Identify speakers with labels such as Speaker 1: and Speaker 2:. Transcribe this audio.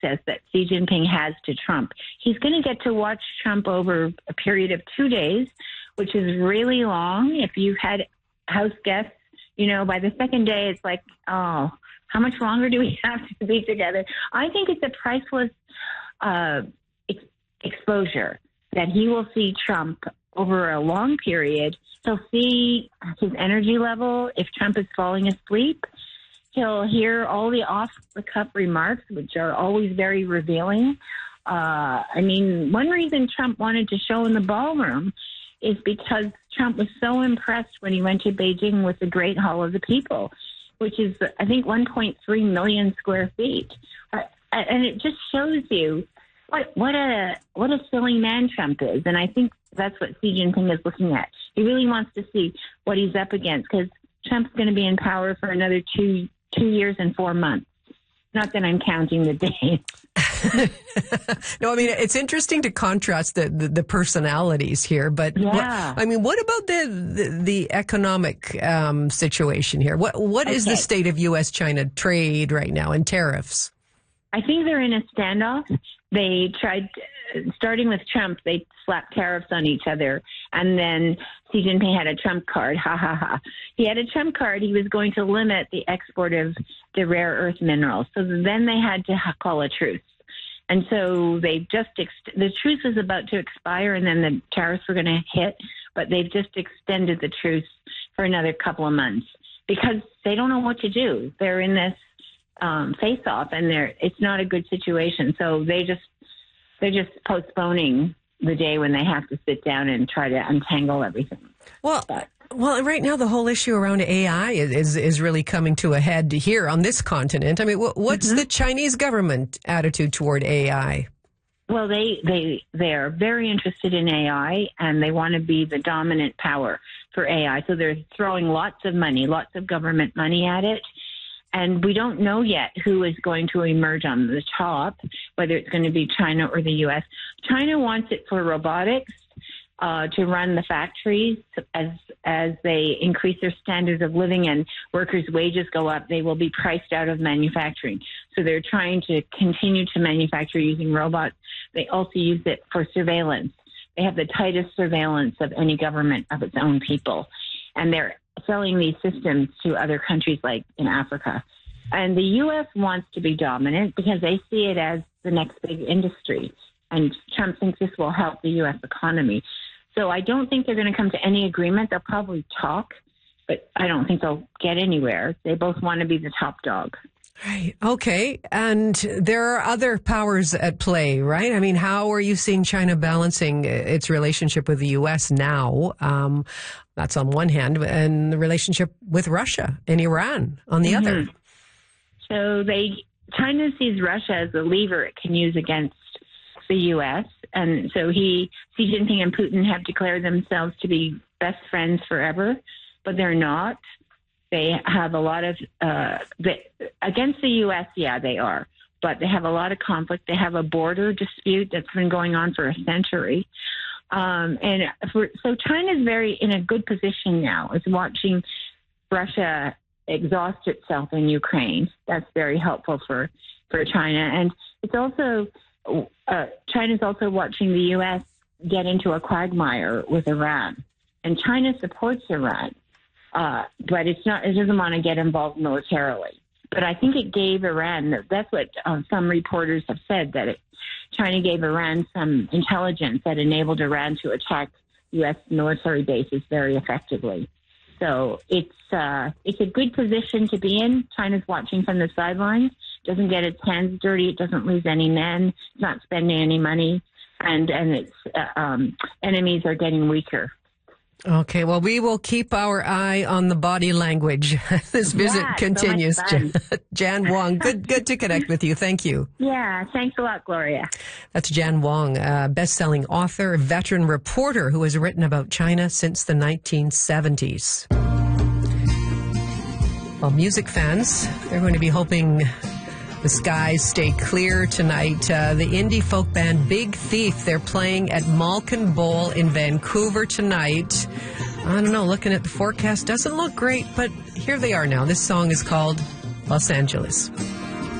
Speaker 1: access that Xi Jinping has to Trump. He's going to get to watch Trump over a period of 2 days, which is really long. If you've had house guests, by the second day, it's like, oh, how much longer do we have to be together? I think it's a priceless exposure that he will see Trump over a long period. He'll see his energy level. If Trump is falling asleep, he'll hear all the off-the-cuff remarks, which are always very revealing. One reason Trump wanted to show in the ballroom is because Trump was so impressed when he went to Beijing with the Great Hall of the People, which is, I think, 1.3 million square feet. And it just shows you what a silly man Trump is. And I think that's what Xi Jinping is looking at. He really wants to see what he's up against, because Trump's going to be in power for another 2 years and 4 months. Not that I'm counting the days.
Speaker 2: No, it's interesting to contrast the personalities here, but
Speaker 1: yeah.
Speaker 2: What about the economic situation here? What is the state of U.S.-China trade right now and tariffs?
Speaker 1: I think they're in a standoff. They tried, starting with Trump, they slapped tariffs on each other. And then Xi Jinping had a Trump card. Ha, ha, ha. He had a Trump card. He was going to limit the export of the rare earth minerals. So then they had to call a truce. And so they the truce was about to expire, and then the tariffs were going to hit. But they've just extended the truce for another couple of months because they don't know what to do. They're in this face-off, and it's not a good situation. So they're just postponing the day when they have to sit down and try to untangle everything.
Speaker 2: Well, right now the whole issue around AI is really coming to a head here on this continent. What's the Chinese government attitude toward AI?
Speaker 1: Well, they are very interested in AI, and they want to be the dominant power for AI. So they're throwing lots of money, lots of government money at it. And we don't know yet who is going to emerge on the top, whether it's going to be China or the U.S. China wants it for robotics, to run the factories. As they increase their standards of living and workers' wages go up, they will be priced out of manufacturing. So they're trying to continue to manufacture using robots. They also use it for surveillance. They have the tightest surveillance of any government of its own people. And they're selling these systems to other countries like in Africa. And the U.S. wants to be dominant because they see it as the next big industry. And Trump thinks this will help the U.S. economy. So I don't think they're going to come to any agreement. They'll probably talk, but I don't think they'll get anywhere. They both want to be the top dog.
Speaker 2: Right. Okay. And there are other powers at play, right? How are you seeing China balancing its relationship with the U.S. now? That's on one hand, and the relationship with Russia and Iran on the other.
Speaker 1: So China sees Russia as a lever it can use against the U.S. And so Xi Jinping and Putin have declared themselves to be best friends forever, but they're not. They have a lot of, against the U.S., yeah, they are. But they have a lot of conflict. They have a border dispute that's been going on for a century. So China's very in a good position now. It's watching Russia exhaust itself in Ukraine. That's very helpful for China. And it's also, China's also watching the U.S. get into a quagmire with Iran. And China supports Iran. But it doesn't want to get involved militarily. But I think it gave Iran, that's what some reporters have said, that China gave Iran some intelligence that enabled Iran to attack U.S. military bases very effectively. So it's a good position to be in. China's watching from the sidelines, doesn't get its hands dirty, it doesn't lose any men, it's not spending any money, and its enemies are getting weaker.
Speaker 2: Okay, well, we will keep our eye on the body language. This visit continues.
Speaker 1: So
Speaker 2: Jan Wong, good to connect with you. Thank you.
Speaker 1: Yeah, thanks a lot, Gloria.
Speaker 2: That's Jan Wong, a best-selling author, veteran reporter who has written about China since the 1970s. Well, music fans, they're going to be hoping the skies stay clear tonight. The indie folk band Big Thief, they're playing at Malkin Bowl in Vancouver tonight. I don't know, looking at the forecast doesn't look great, but here they are now. This song is called Los Angeles.